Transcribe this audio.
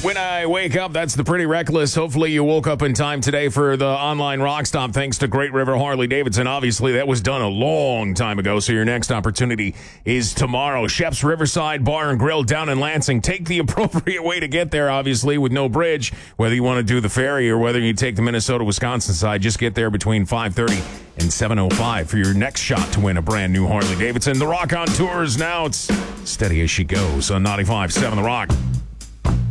When I wake up, that's the Pretty Reckless. Hopefully you woke up in time today for the online rock stop thanks to Great River Harley-Davidson. Obviously, that was done a long time ago, so your next opportunity is tomorrow. Shep's Riverside Bar and Grill down in Lansing. Take the appropriate way to get there, obviously, with no bridge. Whether you want to do the ferry or whether you take the Minnesota-Wisconsin side, just get there between 5:30 and 7:05 for your next shot to win a brand new Harley-Davidson. The Rock on Tours now. It's steady as she goes on 95.7 The Rock.